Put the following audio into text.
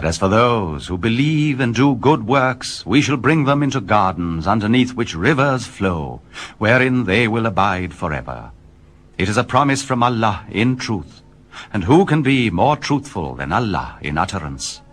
as for those who believe and do good works, we shall bring them into gardens underneath which rivers flow, wherein they will abide forever. It is a promise from Allah in truth, and who can be more truthful than Allah in utterance?